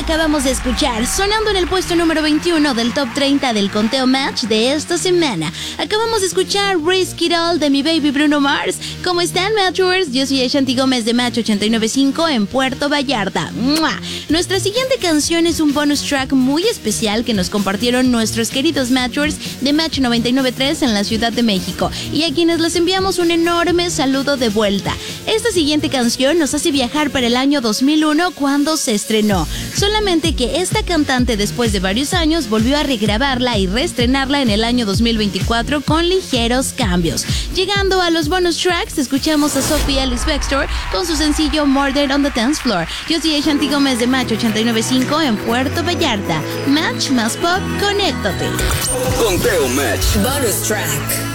acabamos de escuchar, sonando en el puesto número 21 del Top 30 del conteo Match de esta semana. Acabamos de escuchar Risk It All de mi baby Bruno Mars. ¿Cómo están, Matchers? Yo soy Ashanti Gómez de Match 895 en Puerto Vallarta. ¡Mua! Nuestra siguiente canción es un bonus track muy especial que nos compartieron nuestros queridos Matchers de Match 993 en la Ciudad de México, y a quienes les enviamos un enorme saludo de vuelta. Esta siguiente canción nos hace viajar para el año 2001 cuando se estrenó, solamente que esta cantante después de varios años volvió a regrabarla y reestrenarla en el año 2024 con ligeros cambios. Llegando a los bonus tracks, escuchamos a Sophie Ellis Bextor con su sencillo Murder on the Dance Floor. Yo soy Ashanti Gómez de Match 895 en Puerto Vallarta. Match más pop, conéctate. Conteo Match. Bonus track.